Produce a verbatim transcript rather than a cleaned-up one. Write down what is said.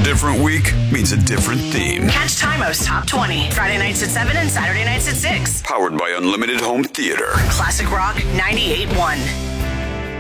A different week means a different theme. Catch Timo's Top twenty. Friday nights at seven and Saturday nights at six. Powered by Unlimited Home Theater. Classic Rock ninety-eight point one.